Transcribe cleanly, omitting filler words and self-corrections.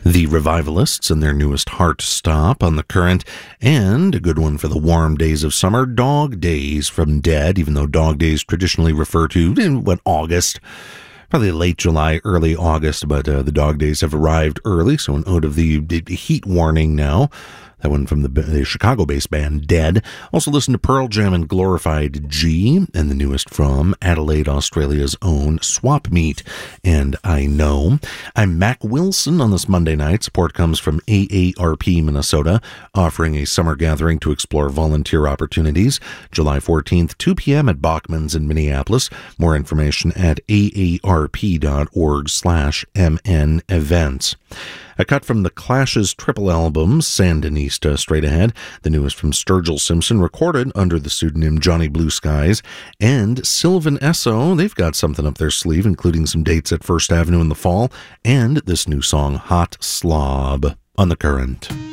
The Revivalists and their newest Heart Stop on the Current, and a good one for the warm days of summer, Dog Days from Dead, even though Dog Days traditionally refer to, August, probably late July, early August, but the Dog Days have arrived early, so an ode of the heat warning now. That one from the Chicago-based band Dead. Also listen to Pearl Jam and Glorified G, and the newest from Adelaide, Australia's own Swap Meet. And I Know. I'm Mac Wilson on this Monday night. Support comes from AARP Minnesota, offering a summer gathering to explore volunteer opportunities. July 14th, 2 p.m. at Bachman's in Minneapolis. More information at aarp.org/MN events. A cut from the Clash's triple album, Sandinista, straight ahead. The newest from Sturgill Simpson, recorded under the pseudonym Johnny Blue Skies. And Sylvan Esso, they've got something up their sleeve, including some dates at First Avenue in the fall, and this new song, Hot Slob, on the Current.